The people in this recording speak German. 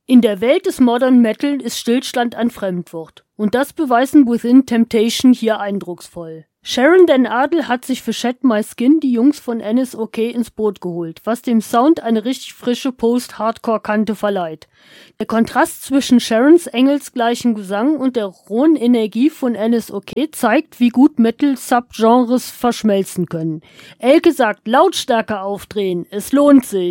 In der Welt des Modern Metal ist Stillstand ein Fremdwort. Und das beweisen Within Temptation hier eindrucksvoll. Sharon den Adel hat sich für Shed My Skin die Jungs von NSOK ins Boot geholt, was dem Sound eine richtig frische Post-Hardcore-Kante verleiht. Der Kontrast zwischen Sharons engelsgleichen Gesang und der rohen Energie von NSOK zeigt, wie gut Metal-Subgenres verschmelzen können. Elke sagt, Lautstärke aufdrehen, es lohnt sich.